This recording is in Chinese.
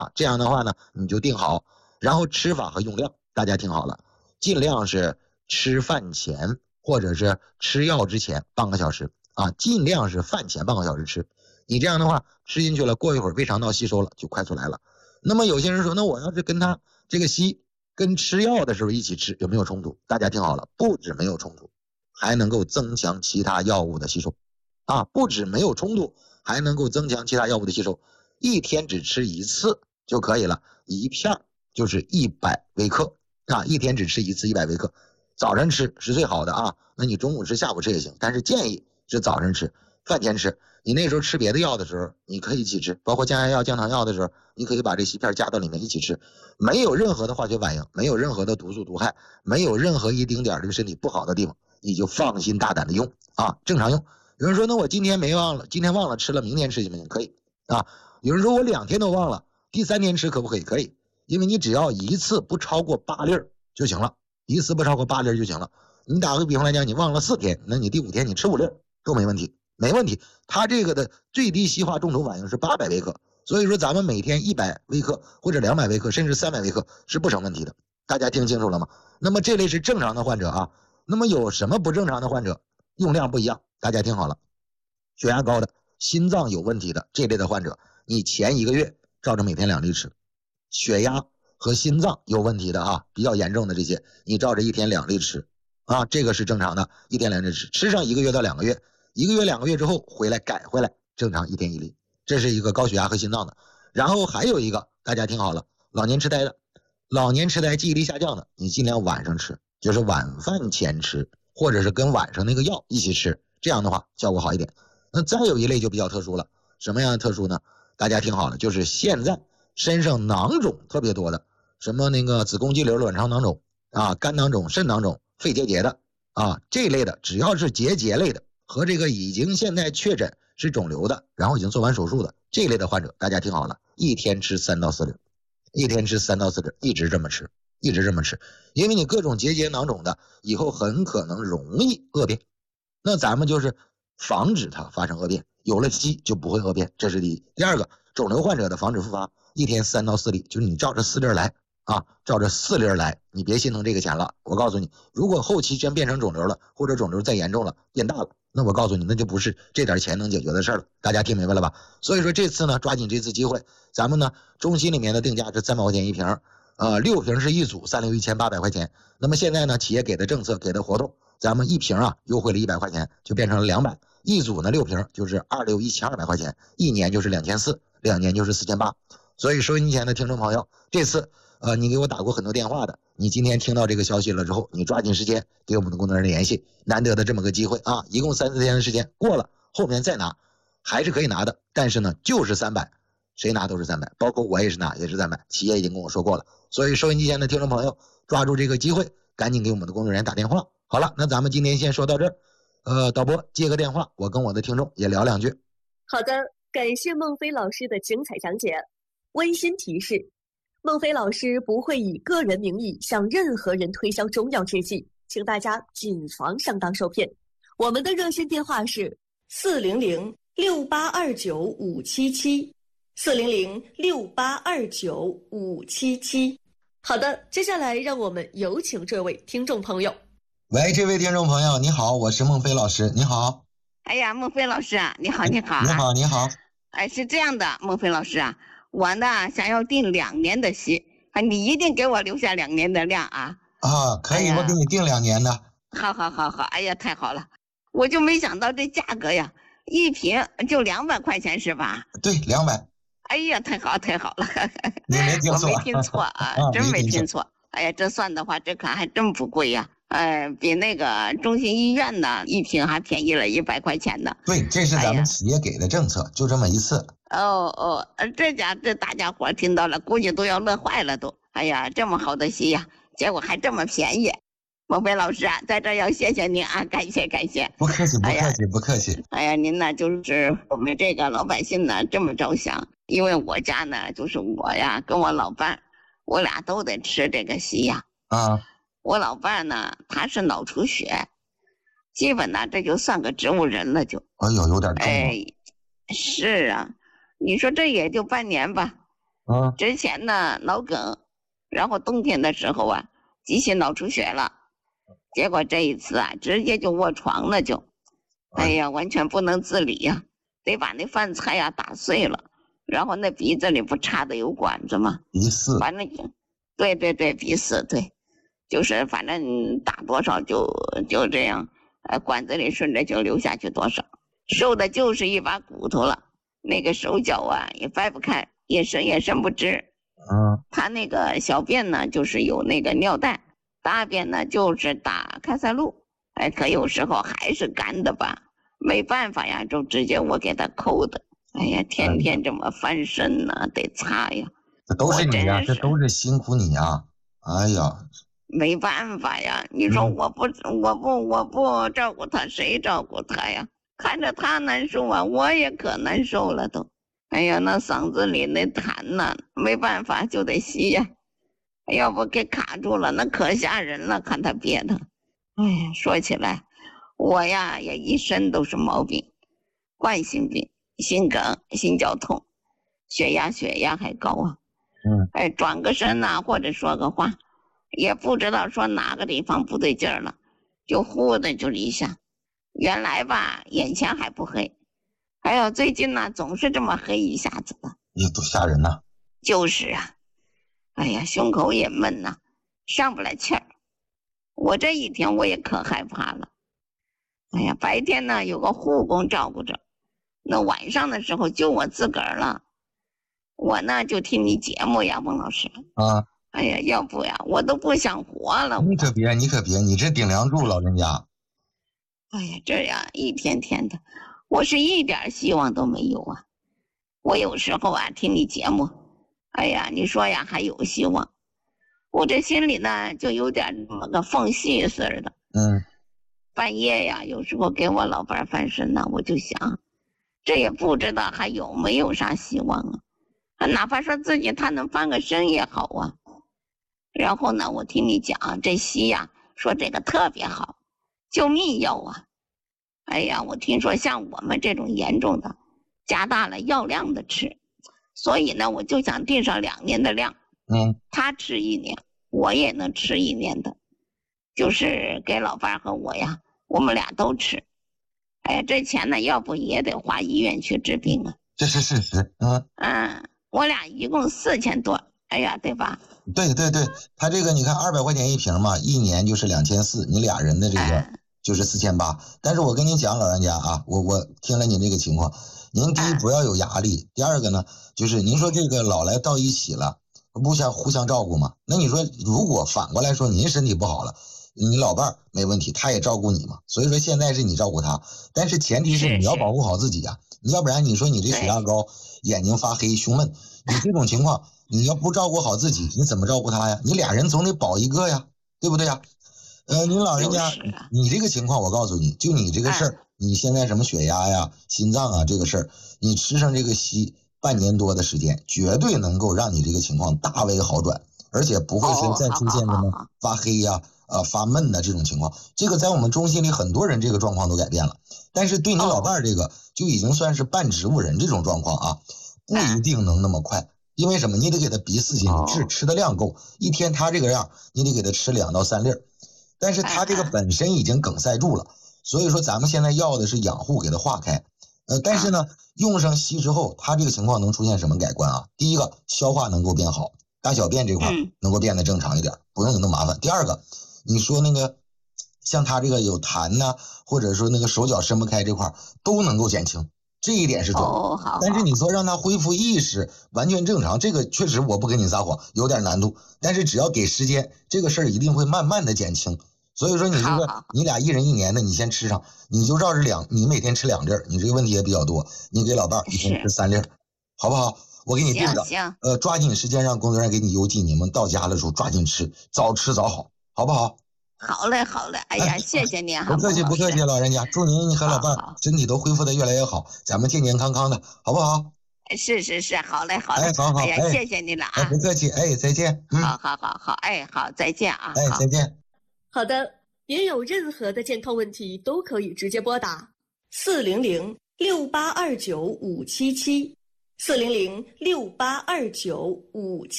这样的话呢，你就定好，然后吃法和用量，大家听好了，尽量是吃饭前或者是吃药之前半个小时尽量是饭前半个小时吃。你这样的话吃进去了，过一会儿胃肠道吸收了，就快速来了。那么有些人说，那我要是跟他这个吸跟吃药的时候一起吃，有没有冲突？大家听好了，不止没有冲突，还能够增强其他药物的吸收不止没有冲突，还能够增强其他药物的吸收。一天只吃一次就可以了，一片就是100微克一天只吃一次100微克。早晨吃是最好的那你中午吃下午吃也行，但是建议是早晨吃，饭前吃。你那时候吃别的药的时候你可以一起吃，包括降压药降糖药的时候你可以把这锡片加到里面一起吃，没有任何的化学反应，没有任何的毒素毒害，没有任何一丁点这个身体不好的地方，你就放心大胆的用正常用。有人说那我今天忘了吃了，明天吃行不行？可以有人说我2天都忘了，第3天吃可不可以？可以，因为你只要一次不超过8粒就行了，一次不超过8粒就行了。你打个比方来讲，你忘了4天，那你第5天你吃5粒都没问题，没问题。它这个的最低细化中途反应是800微克，所以说咱们每天100微克或者200微克甚至300微克是不成问题的。大家听清楚了吗？那么这类是正常的患者那么有什么不正常的患者？用量不一样，大家听好了，血压高的、心脏有问题的这类的患者，你前1个月照着每天2粒吃。血压和心脏有问题的比较严重的这些，你照着1天2粒吃这个是正常的，1天2粒吃，吃上1个月到2个月，1个月2个月之后回来改回来，正常1天1粒。这是一个高血压和心脏的。然后还有一个大家听好了，老年痴呆的，老年痴呆记忆力下降的，你尽量晚上吃，就是晚饭前吃，或者是跟晚上那个药一起吃，这样的话效果好一点。那再有一类就比较特殊了，什么样的特殊呢？大家听好了，就是现在身上囊肿特别多的，什么那个子宫肌瘤、卵巢囊肿肝囊肿、肾囊肿、肺结节的这类的，只要是结节类的和这个已经现在确诊是肿瘤的，然后已经做完手术的这类的患者，大家听好了，一天吃3到4粒，一天吃3到4粒，一直这么吃，一直这么吃。因为你各种结节囊肿的以后很可能容易恶变，那咱们就是防止它发生恶变，有了息就不会恶变，这是第一。第二个，肿瘤患者的防止复发，一天3到4粒，就是你照着4粒来照着4粒来，你别心疼这个钱了。我告诉你，如果后期真变成肿瘤了，或者肿瘤再严重了，变大了，那我告诉你，那就不是这点钱能解决的事了。大家听明白了吧？所以说这次呢，抓紧这次机会，咱们呢中心里面的定价是300块钱一瓶，6瓶是一组，361,800块钱。那么现在呢，企业给的政策给的活动，咱们1瓶优惠了100块钱，就变成了200，一组呢6瓶就是261,200块钱，一年就是2400，2年就是4800。所以收音机前的听众朋友，这次你给我打过很多电话的，你今天听到这个消息了之后，你抓紧时间给我们的工作人员联系，难得的这么个机会一共3-4天的时间，过了后面再拿还是可以拿的，但是呢就是300，谁拿都是300，包括我也是拿也是300，企业已经跟我说过了。所以收音机前的听众朋友，抓住这个机会，赶紧给我们的工作人员打电话。好了，那咱们今天先说到这儿，导播接个电话，我跟我的听众也聊2句。 好的，感谢孟非老师的精彩讲解。温馨提示，孟非老师不会以个人名义向任何人推销中药制剂，请大家谨防上当受骗。我们的热线电话是400-6829-577，400-6829-577。好的，接下来让我们有请这位听众朋友。 喂，这位听众朋友你好，我是孟非老师，你好。 哎呀，孟非老师你好，你好， 你好，你好。 是这样的，孟非老师我呢想要订2年的息你一定给我留下2年的量可以，我给你订2年的。 好，哎呀，太好了，我就没想到这价格呀，一瓶就200块钱是吧？ 对，200。 哎呀，太好了， 你没听错， 我没听错真没听错。哎呀，这算的话，这可还真不贵呀。比那个中心医院呢一瓶还便宜了100块钱呢。 对，这是咱们企业给的政策，就这么一次。 这大家伙听到了，估计都要乐坏了都。哎呀，这么好的息呀，结果还这么便宜。孟非老师在这要谢谢您感谢。 不客气，不客气。 哎呀，您呢就是我们这个老百姓呢这么着想，因为我家呢就是我呀跟我老伴，我俩都得吃这个息呀。我老伴呢他是脑出血，基本呢这就算个植物人了就。 有点重。 是啊，你说这也就半年吧。 之前呢脑梗，然后冬天的时候啊急性脑出血了，结果这一次啊直接就卧床了就，哎呀完全不能自理呀，得把那饭菜呀打碎了，然后那鼻子里不插的有管子吗？ 鼻饲， 反正对鼻饲，对，就是反正打多少就这样，管子里顺着就流下去多少，瘦的就是一把骨头了，那个手脚啊也掰不开，也伸不直。他那个小便呢就是有那个尿袋，大便呢就是打开塞露，可有时候还是干的吧，没办法呀，就直接我给他抠的。哎呀，天天这么翻身呢，得擦呀。 这都是你呀，这都是辛苦你呀。哎呀， 没办法呀，你说我不照顾他，谁照顾他呀？看着他难受啊，我也可难受了都。哎呀，那嗓子里那痰呐，没办法就得吸呀，要不给卡住了，那可吓人了。看他憋的，哎呀，说起来，我呀也一身都是毛病，冠心病、心梗、心绞痛，血压还高啊。转个身呐，或者说个话，也不知道说哪个地方不对劲儿了，就呼的就一下。原来吧，眼前还不黑。还有最近呢，总是这么黑一下子的， 也多吓人呐！ 就是啊，哎呀，胸口也闷呐，上不来气儿。我这一天我也可害怕了。哎呀，白天呢有个护工照顾着，那晚上的时候就我自个儿了。我呢就听你节目呀，孟老师啊。哎呀，要不呀，我都不想活了。 你可别，你这顶梁柱，老人家。 哎呀，这样一天天的。我是一点希望都没有啊！我有时候啊听你节目，哎呀，你说呀还有希望，我这心里呢就有点那么个缝隙似的。半夜呀，有时候给我老伴翻身呢，我就想，这也不知道还有没有啥希望啊！哪怕说自己他能翻个身也好啊。然后呢，我听你讲这西呀，说这个特别好，救命药啊！哎呀，我听说像我们这种严重的，加大了药量的吃，所以呢，我就想定上2年的量。他吃1年，我也能吃1年的，就是给老伴和我呀，我们俩都吃。哎呀，这钱呢，要不也得花医院去治病啊。 这是事实。 我俩一共4000多，哎呀，对吧？ 对，他这个你看200块钱一瓶嘛，1年就是2400，你俩人的这个。就是4800，但是我跟您讲，老人家啊，我听了您这个情况，您第一不要有压力，第二个呢，就是您说这个老来到一起了，不想互相照顾嘛？那你说如果反过来说您身体不好了，你老伴没问题，他也照顾你嘛，所以说现在是你照顾他，但是前提是你要保护好自己呀，你要不然你说你这血压高，眼睛发黑，胸闷，你这种情况你要不照顾好自己，你怎么照顾他呀？你俩人总得保一个呀，对不对呀？您老人家，你这个情况，我告诉你，就你这个事儿，你现在什么血压呀、心脏啊这个事儿，你吃上这个西半年多的时间，绝对能够让你这个情况大为好转，而且不会说再出现什么发黑呀、发闷的这种情况。这个在我们中心里很多人这个状况都改变了，但是对你老伴儿这个就已经算是半植物人这种状况啊，不一定能那么快。因为什么？你得给他鼻饲进去，吃的量够，一天他这个样，你得给他吃2到3粒。但是他这个本身已经梗塞住了，所以说咱们现在要的是养护给他化开。但是呢，用上西之后，他这个情况能出现什么改观啊？第一个，消化能够变好，大小便这块能够变得正常一点，不用那么麻烦。第二个，你说那个像他这个有痰呐，或者说那个手脚伸不开这块都能够减轻。这一点是准，但是你说让他恢复意识完全正常，这个确实我不跟你撒谎，有点难度。但是只要给时间，这个事儿一定会慢慢的减轻。所以说你这个你俩1人1年的，你先吃上，你就照着你每天吃2粒，你这个问题也比较多，你给老伴一天吃3粒，好不好？我给你定的，抓紧时间让工作人员给你邮寄，你们到家的时候抓紧吃，早吃早好，好不好？ 好嘞，哎呀，谢谢您哈！ 不客气，老人家，祝您和老伴身体都恢复的越来越好，咱们健健康康的，好不好？ 是，好嘞，好， 哎呀，谢谢您了啊！ 不客气，再见。 好，好，再见啊！ 再见。 好的，您有任何的健康问题都可以直接拨打400-6829-577 400-6829-57。